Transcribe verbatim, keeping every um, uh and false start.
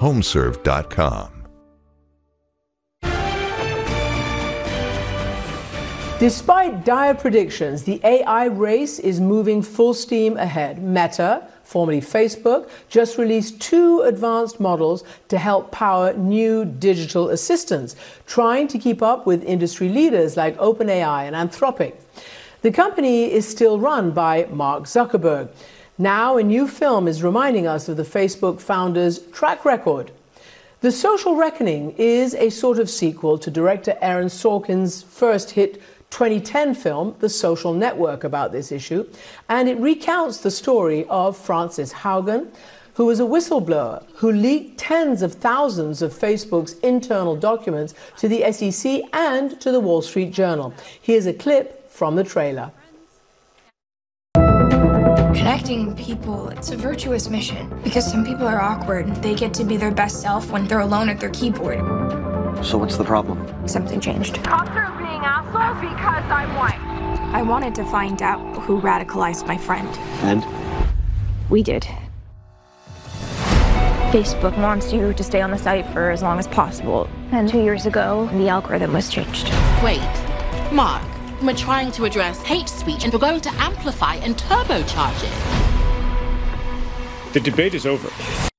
homeserve dot com. Despite dire predictions, the A I race is moving full steam ahead. Meta, formerly Facebook, just released two advanced models to help power new digital assistants, trying to keep up with industry leaders like OpenAI and Anthropic. The company is still run by Mark Zuckerberg. Now a new film is reminding us of the Facebook founder's track record. The Social Reckoning is a sort of sequel to director Aaron Sorkin's first hit twenty ten film, The Social Network, about this issue, and it recounts the story of Frances Haugen, who was a whistleblower who leaked tens of thousands of Facebook's internal documents to the S E C and to the Wall Street Journal. Here's a clip from the trailer. Connecting people, it's a virtuous mission because some people are awkward. They get to be their best self when they're alone at their keyboard. So what's the problem? Something changed. Cops are being assholes because I'm white. I wanted to find out who radicalized my friend. And? We did. Facebook wants you to stay on the site for as long as possible. And two years ago, the algorithm was changed. Wait, Mark, we're trying to address hate speech and we're going to amplify and turbocharge it. The debate is over.